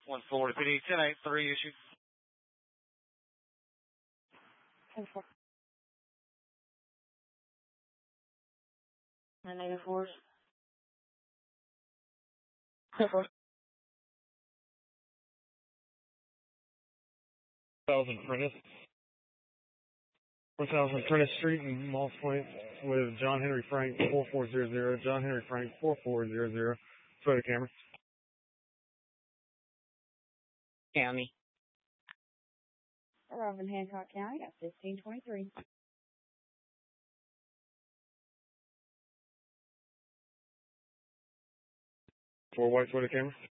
1 Florida PD, 10-8-3 issue. 10-4. 9-4. 10-4. 4,000 Prentice. 4,000 Prentice Street in Moss Point with John Henry Frank 4400. John Henry Frank 4400. Photo camera. County. Robin Hancock County at 1523. For white photo camera.